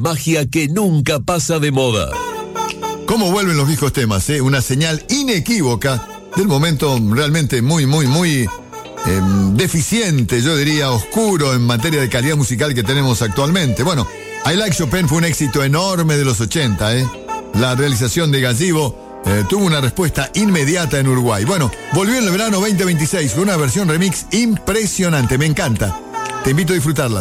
Magia que nunca pasa de moda. ¿Cómo vuelven los viejos temas? Una señal inequívoca del momento realmente muy deficiente, yo diría oscuro en materia de calidad musical que tenemos actualmente. Bueno, I Like Chopin fue un éxito enorme de los 80, La realización de Gazzibo tuvo una respuesta inmediata en Uruguay. Bueno, volvió en el verano 2026 con una versión remix impresionante, me encanta. Te invito a disfrutarla.